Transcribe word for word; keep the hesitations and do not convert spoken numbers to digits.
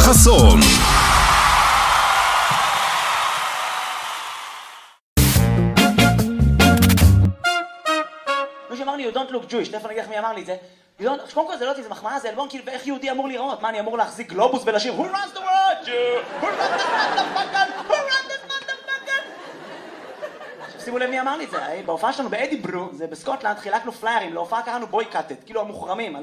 חסון. מי שאמר לי, you don't look Jewish, תכף אני אגיד לך מי אמר לי את זה. קודם כל זה לא אותי, זה מחמאה, זה אלבון, כאילו, ואיך יהודי אמור לראות? מה, אני אמור להחזיק גלובוס ולשיר Who runs the world, Jew? Who runs the motherfucker? Who runs the motherfucker? עכשיו שימו לב מי אמר לי את זה, בהופעה שלנו באדיברו, זה בסקוטלנד, חילקנו פליירים, להופעה קראנו בויקאטד, כאילו המוחרמים.